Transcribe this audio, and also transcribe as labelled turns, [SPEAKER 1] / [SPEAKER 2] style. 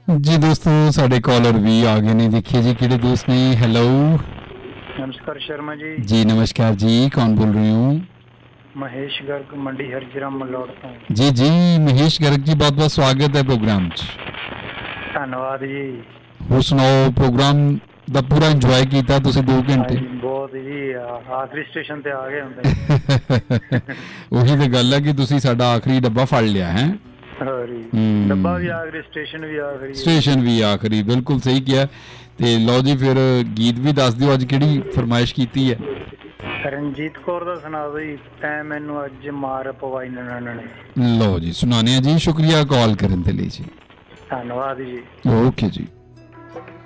[SPEAKER 1] ਜੀ ਦੋਸਤੋ, ਸਾਡੇ ਕਾਲਰ ਵੀ ਆ ਗਏ ਨੇ। ਦੇਖिए जी ਕਿਹੜੇ ਦੋਸਤ ਨੇ। हेलो
[SPEAKER 2] नमस्कार शर्मा जी।
[SPEAKER 1] जी नमस्कार जी, कौन बोल रहे हो?
[SPEAKER 2] महेश गर्ग मंडी हरजराम मलौट ਤੋਂ।
[SPEAKER 1] जी जी महेश गर्ग जी, बहुत बहुत स्वागत है प्रोग्राम च।
[SPEAKER 2] ਧੰਨਵਾਦ ਜੀ।
[SPEAKER 1] ਹੋਰ ਸੁਣਾਓ, ਪ੍ਰੋਗਰਾਮ ਦਾ ਪੂਰਾ ਇੰਜੋਏ ਕੀਤਾ ਤੁਸੀਂ 2 ਘੰਟੇ?
[SPEAKER 2] ਹਾਂਜੀ ਬਹੁਤ ਜੀ, ਆਖਰੀ ਸਟੇਸ਼ਨ ਤੇ ਆ ਗਏ ਹੁੰਦੇ।
[SPEAKER 1] ਉਹੀ ਤਾਂ ਗੱਲ ਹੈ ਕਿ ਤੁਸੀਂ ਸਾਡਾ ਆਖਰੀ ਡੱਬਾ ਫੜ ਲਿਆ ਹੈ।
[SPEAKER 2] ਡੱਬਾ ਵੀ ਆਖਰੀ, ਸਟੇਸ਼ਨ ਵੀ ਆਖਰੀ।
[SPEAKER 1] ਸਟੇਸ਼ਨ ਵੀ ਆਖਰੀ, ਬਿਲਕੁਲ ਸਹੀ ਕਿਹਾ। ਤੇ ਲਓ ਜੀ, ਫਿਰ ਗੀਤ ਵੀ ਦੱਸ ਦਿਓ, ਅੱਜ ਕਿਹੜੀ ਫਰਮਾਇਸ਼ ਕੀਤੀ ਹੈ?
[SPEAKER 2] ਰਣਜੀਤ ਕੌਰ ਦਾ ਸੁਣਾ ਦਿਓ ਜੀ, ਤੈਂ ਮੈਨੂੰ ਅੱਜ ਮਾਰ ਪਵਾਈ ਨਨਾਣ ਨੇ।
[SPEAKER 1] ਲਓ ਜੀ, ਸੁਣਾਉਂਦੇ ਹਾਂ ਜੀ। ਸ਼ੁਕਰੀਆ ਕਾਲ ਕਰਨ ਦੇ ਲਈ ਜੀ।
[SPEAKER 2] ਧੰਨਵਾਦ ਜੀ।
[SPEAKER 1] ਓਕੇ ਜੀ।